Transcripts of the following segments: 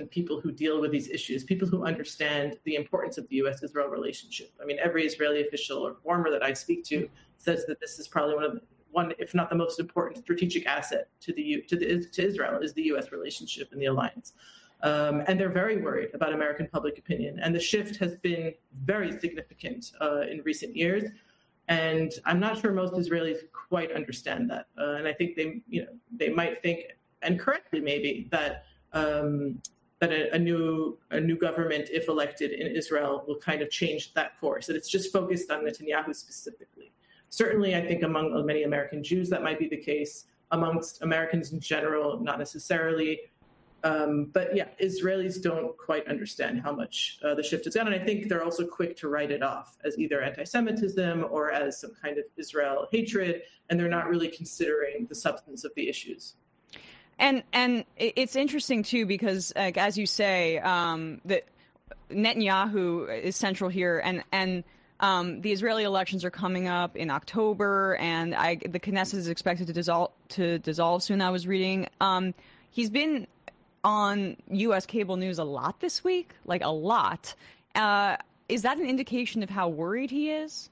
and people who deal with these issues, people who understand the importance of the U.S.-Israel relationship. I mean, every Israeli official or former that I speak to says that this is probably one, if not the most important strategic asset to Israel is the U.S. relationship and the alliance. And they're very worried about American public opinion. And the shift has been very significant in recent years. And I'm not sure most Israelis quite understand that. And I think they might think, and correctly maybe, that a new government, if elected in Israel, will kind of change that course. That it's just focused on Netanyahu specifically. Certainly, I think among many American Jews that might be the case. Amongst Americans in general, not necessarily. But yeah, Israelis don't quite understand how much the shift has gone. And I think they're also quick to write it off as either anti-Semitism or as some kind of Israel hatred. And they're not really considering the substance of the issues. And it's interesting, too, because as you say, that Netanyahu is central here. And the Israeli elections are coming up in October, and the Knesset is expected to dissolve soon, I was reading. He's been on U.S. cable news a lot this week, like a lot. Is that an indication of how worried he is?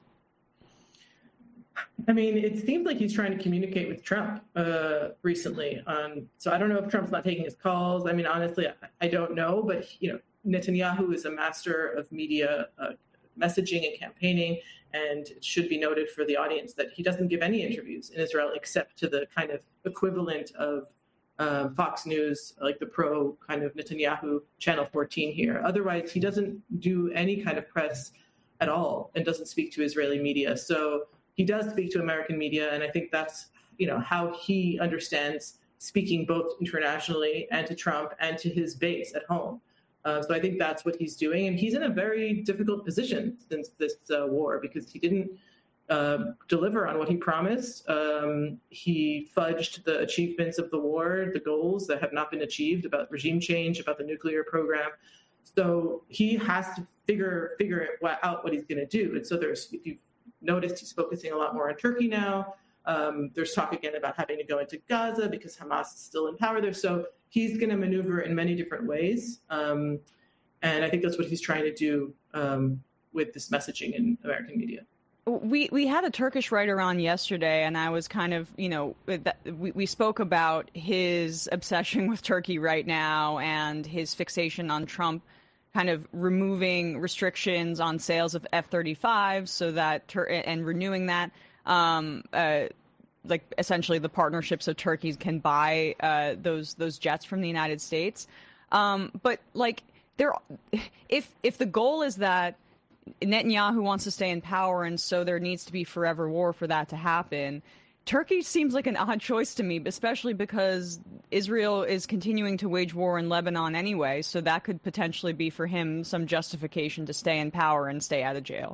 I mean, it seems like he's trying to communicate with Trump recently. So I don't know if Trump's not taking his calls. I mean, honestly, I don't know. But, Netanyahu is a master of media messaging and campaigning. And it should be noted for the audience that he doesn't give any interviews in Israel except to the kind of equivalent of Fox News, like the pro kind of Netanyahu Channel 14 here. Otherwise, he doesn't do any kind of press at all and doesn't speak to Israeli media. So he does speak to American media, and I think that's how he understands speaking both internationally and to Trump and to his base at home. So I think that's what he's doing, and he's in a very difficult position since this war because he didn't deliver on what he promised. He fudged the achievements of the war, the goals that have not been achieved about regime change, about the nuclear program. So he has to figure out what he's going to do. And so if you've noticed, he's focusing a lot more on Turkey now. There's talk again about having to go into Gaza because Hamas is still in power there. So he's going to maneuver in many different ways. And I think that's what he's trying to do with this messaging in American media. We had a Turkish writer on yesterday, and I was kind of, we spoke about his obsession with Turkey right now and his fixation on Trump kind of removing restrictions on sales of F-35 so that and renewing that, like essentially the partnerships of Turkey can buy those jets from the United States. But like if the goal is that Netanyahu wants to stay in power, and so there needs to be forever war for that to happen, Turkey seems like an odd choice to me, especially because Israel is continuing to wage war in Lebanon anyway, so that could potentially be for him some justification to stay in power and stay out of jail.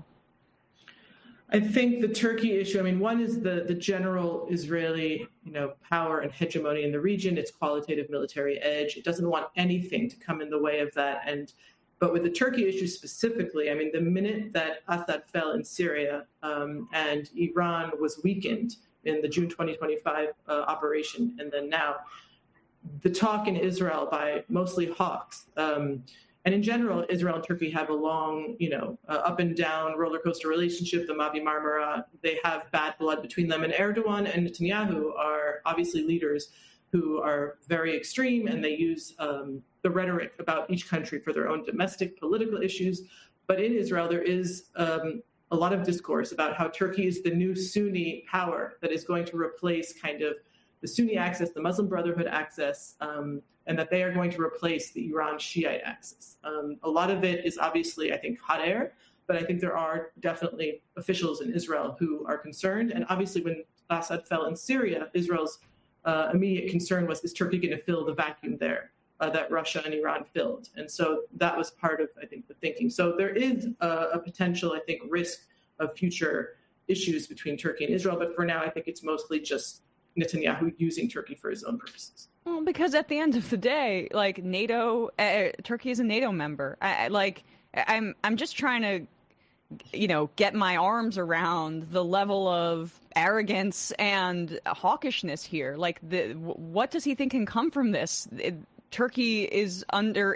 I think the Turkey issue, I mean, one is the general Israeli, power and hegemony in the region, its qualitative military edge. It doesn't want anything to come in the way of that. But with the Turkey issue specifically, I mean, the minute that Assad fell in Syria and Iran was weakened in the June 2025 operation, and then now, the talk in Israel by mostly hawks, and in general, Israel and Turkey have a long, up and down roller coaster relationship, the Mavi Marmara. They have bad blood between them. And Erdogan and Netanyahu are obviously leaders who are very extreme, and they use the rhetoric about each country for their own domestic political issues. But in Israel, there is a lot of discourse about how Turkey is the new Sunni power that is going to replace kind of the Sunni axis, the Muslim Brotherhood axis, and that they are going to replace the Iran Shiite axis. A lot of it is obviously, I think, hot air, but I think there are definitely officials in Israel who are concerned. And obviously, when Assad fell in Syria, Israel's immediate concern was, is Turkey going to fill the vacuum there that Russia and Iran filled? And so that was part of, I think, the thinking. So there is a potential, I think, risk of future issues between Turkey and Israel. But for now, I think it's mostly just Netanyahu using Turkey for his own purposes. Well, because at the end of the day, like NATO, Turkey is a NATO member. I'm just trying to, get my arms around the level of arrogance and hawkishness here. Like, what does he think can come from this? Turkey is under